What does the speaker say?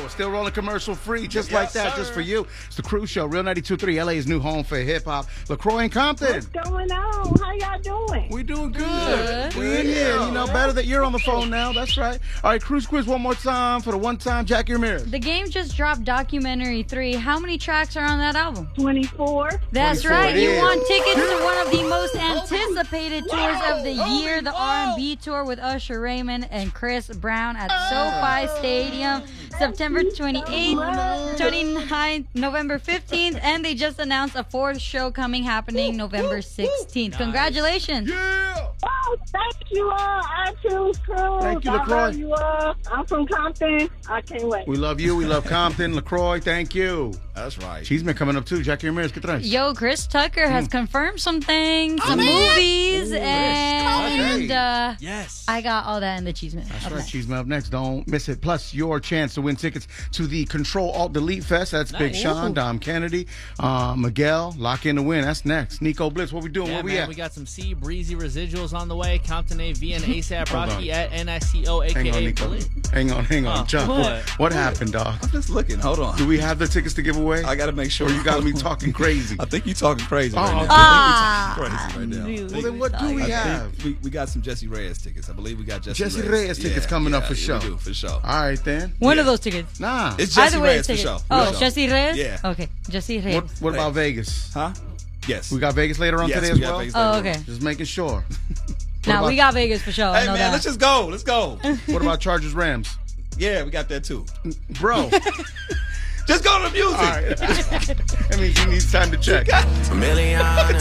Still rolling commercial free, just like that, sir. just for you. It's the Cruise Show, Real 92.3, LA's new home for hip-hop. LaCroix and Compton. What's going on? How y'all doing? We doing good. We in here. You know, better that you're on the phone now. That's right. All right, Cruise Quiz one more time for the one time. Jackie Ramirez. The Game just dropped Documentary 3. How many tracks are on that album? 24. That's 24 right. it You is. won tickets to one of the most anticipated tours of the year, the R&B tour with Usher Raymond and Chris Brown at SoFi Stadium, September 28th, 29th, November 15th, and they just announced a fourth show happening November 16th. Congratulations. Yeah. Oh, thank you all. I choose Cruise. Thank you, I LaCroix. love you all. I'm from Compton. I can't wait. We love you. We love Compton. LaCroix, thank you. That's right. She's been coming up too. Jackie Ramirez, ¿qué traes? Yo, Chris Tucker has confirmed some things, some movies, and Yes. I got all that in the Cheese Minute. That's right. She's up next. Don't miss it. Plus, your chance to win tickets to the Control Alt Delete Fest. That's Big Sean, Dom Kennedy, Miguel. Lock in to win. That's next. Nico Blitz, what we doing? Yeah, Where we man, at? we got some C Breezy residuals on the way. Compton AV and ASAP Hold Rocky on. at NICO, Hang on, aka Nico. Blitz. Hang on. Chuck, what happened, dog? I'm just looking. Hold on. Do we have the tickets to give away? I got to make sure. Or you got me talking crazy? I think you talking crazy right now. Ah. I think you talking crazy right now. Well, then what do we I have? think we got some Jesse Reyes tickets. I believe we got Jesse Reyes tickets coming up for sure. We do, for sure. All right, then. One of those tickets. Nah. It's Jesse Either way, Reyes for tickets. sure. Oh, For sure. Jesse Reyes? Yeah. Okay, Jesse Reyes. What about Vegas? Huh? Yes. We got Vegas later on Yes, today we as got well? Vegas Oh, later okay. on. Just making sure. Now, about- we got Vegas for sure. I Hey, know man, that. let's just go. Let's go. What about Chargers Rams? Yeah, we got that too. Bro. Just go to the music. All right. That means he needs time to check. A million